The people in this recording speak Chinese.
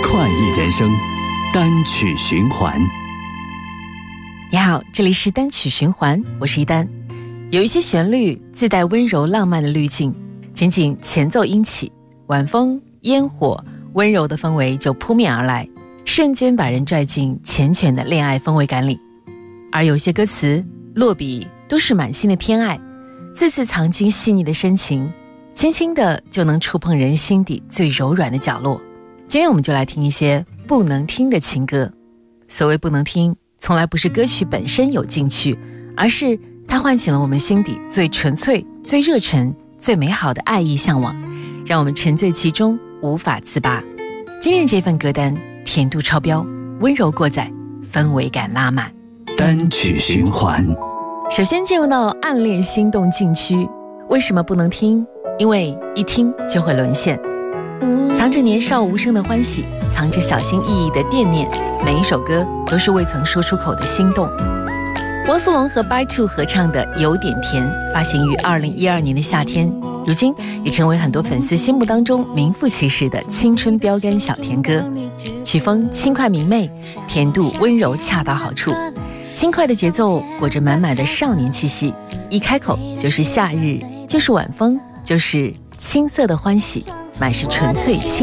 快意人生，单曲循环。 你好，这里是单曲循环，我是一丹。有一些旋律自带温柔浪漫的滤镜，仅仅前奏音起，晚风、烟火，温柔的氛围就扑面而来，瞬间把人拽进缱绻的恋爱氛围感里。而有些歌词落笔都是满心的偏爱，字字藏进细腻的深情，轻轻的就能触碰人心底最柔软的角落。今天我们就来听一些不能听的情歌。所谓不能听，从来不是歌曲本身有禁区，而是它唤醒了我们心底最纯粹、最热忱、最美好的爱意向往，让我们沉醉其中无法自拔。今天这份歌单甜度超标，温柔过载，氛围感拉满。 单曲循环。 首先进入到暗恋心动禁区。为什么不能听？因为一听就会沦陷。藏着年少无声的欢喜，藏着小心翼翼的惦念，每一首歌都是未曾说出口的心动。汪苏泷和 By2 合唱的《有点甜》发行于2012年的夏天，如今也成为很多粉丝心目当中名副其实的青春标杆小甜歌。曲风轻快明媚，甜度温柔恰到好处，轻快的节奏裹着满满的少年气息，一开口就是夏日，就是晚风，就是青涩的欢喜，满是纯粹